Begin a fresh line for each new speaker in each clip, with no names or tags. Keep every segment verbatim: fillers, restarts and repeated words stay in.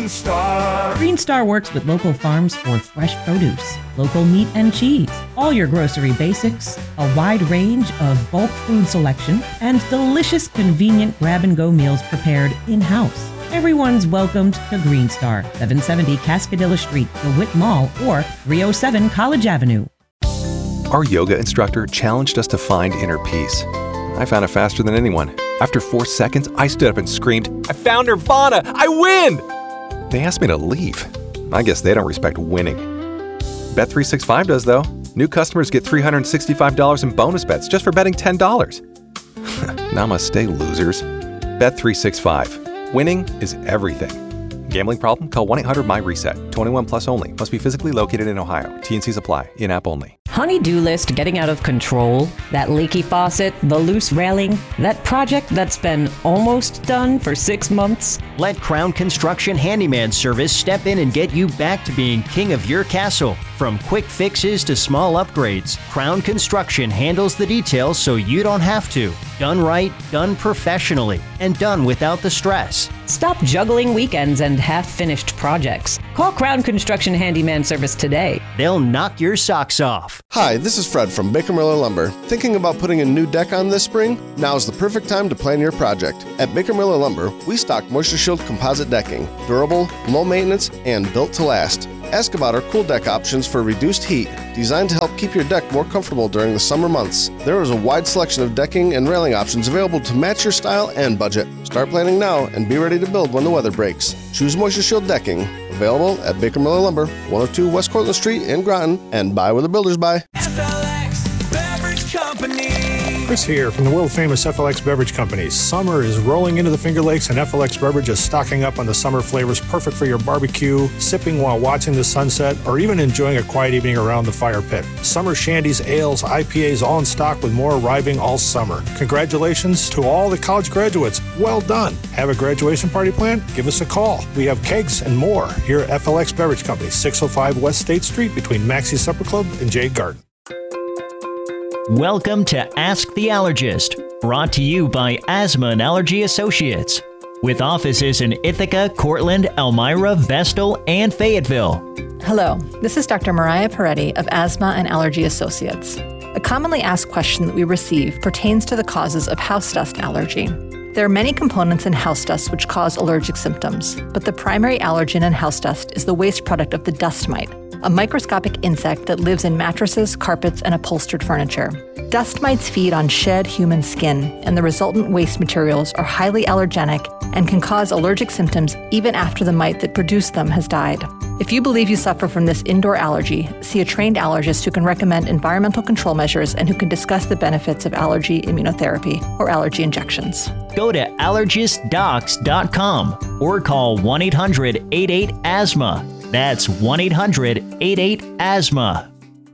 Star.
Green Star works with local farms for fresh produce, local meat and cheese, all your grocery basics, a wide range of bulk food selection, and delicious, convenient grab-and-go meals prepared in-house. Everyone's welcomed to Green Star, seven seventy Cascadilla Street, DeWitt Mall, or three oh seven College Avenue.
Our yoga instructor challenged us to find inner peace. I found it faster than anyone. After four seconds, I stood up and screamed, "I found Nirvana! I win!" They asked me to leave. I guess they don't respect winning. Bet three sixty-five does, though. New customers get three hundred sixty-five dollars in bonus bets just for betting ten dollars. Namaste, losers. Bet three sixty-five. Winning is everything. Gambling problem? Call one eight hundred my reset. twenty-one plus only. Must be physically located in Ohio. T N Cs apply. In-app only.
Honey-do list getting out of control, that leaky faucet, the loose railing, that project that's been almost done for six months.
Let Crown Construction Handyman Service step in and get you back to being king of your castle. From quick fixes to small upgrades, Crown Construction handles the details so you don't have to. Done right, done professionally, and done without the stress.
Stop juggling weekends and half-finished projects. Call Crown Construction Handyman Service today.
They'll knock your socks off.
Hi, this is Fred from Baker Miller Lumber. Thinking about putting a new deck on this spring? Now's the perfect time to plan your project. At Baker Miller Lumber, we stock Moisture Shield composite decking, durable, low maintenance, and built to last. Ask about our cool deck options for reduced heat, designed to help keep your deck more comfortable during the summer months. There is a wide selection of decking and railing options available to match your style and budget. Start planning now and be ready to build when the weather breaks. Choose Moisture Shield decking. Available at Baker Miller Lumber, one oh two West Cortlandt Street in Groton, and buy where the builders buy.
F L X Beverage Company.
Chris here from the world-famous F L X Beverage Company. Summer is rolling into the Finger Lakes, and F L X Beverage is stocking up on the summer flavors perfect for your barbecue, sipping while watching the sunset, or even enjoying a quiet evening around the fire pit. Summer shandies, ales, I P As all in stock with more arriving all summer. Congratulations to all the college graduates. Well done. Have a graduation party planned? Give us a call. We have kegs and more here at F L X Beverage Company, six oh five West State Street between Maxie's Supper Club and Jade Garden.
Welcome to Ask the Allergist, brought to you by Asthma and Allergy Associates, with offices in Ithaca, Cortland, Elmira, Vestal, and Fayetteville.
Hello, this is Doctor Mariah Peretti of Asthma and Allergy Associates. A commonly asked question that we receive pertains to the causes of house dust allergy. There are many components in house dust which cause allergic symptoms, but the primary allergen in house dust is the waste product of the dust mite, a microscopic insect that lives in mattresses, carpets, and upholstered furniture. Dust mites feed on shed human skin, and the resultant waste materials are highly allergenic and can cause allergic symptoms even after the mite that produced them has died. If you believe you suffer from this indoor allergy, see a trained allergist who can recommend environmental control measures and who can discuss the benefits of allergy immunotherapy or allergy injections.
Go to allergist docs dot com or call one eight hundred eight eight asthma. That's one eight hundred eight eight asthma.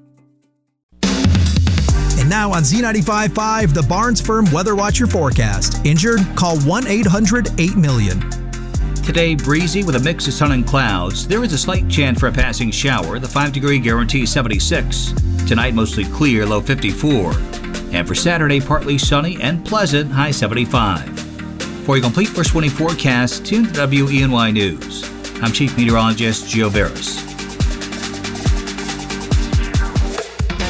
And now on Z ninety-five point five, the Barnes Firm Weather Watcher forecast. Injured? Call one eight hundred eight million.
Today, breezy with a mix of sun and clouds. There is a slight chance for a passing shower. The five degree guarantee seventy-six. Tonight, mostly clear, low fifty-four. And for Saturday, partly sunny and pleasant, high seventy-five. For a complete first twenty forecast, tune to W E N Y News. I'm Chief Meteorologist Gio Veras.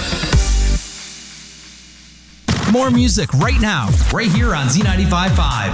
More music right now, right here on Z ninety-five point five.